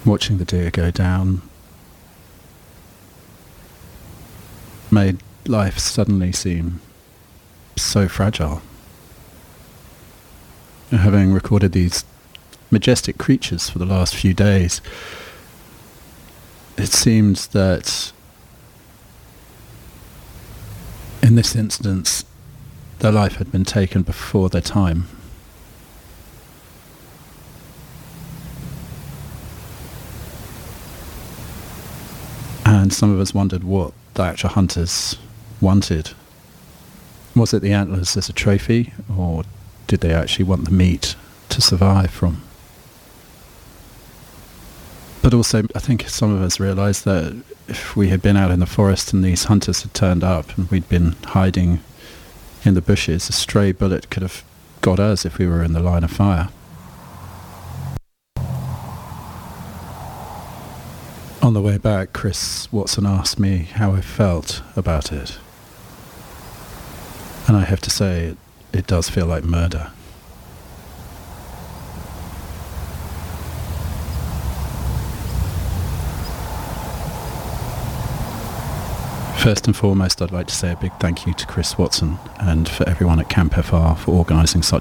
watching the deer go down made life suddenly seem so fragile. Having recorded these majestic creatures for the last few days, it seems that in this instance their life had been taken before their time. And some of us wondered what the actual hunters wanted. Was it the antlers as a trophy, or did they actually want the meat to survive from? But also, I think some of us realised that if we had been out in the forest and these hunters had turned up and we'd been hiding in the bushes, a stray bullet could have got us if we were in the line of fire. On the way back, Chris Watson asked me how I felt about it. And I have to say, it does feel like murder. First and foremost, I'd like to say a big thank you to Chris Watson and for everyone at Camp FR for organising such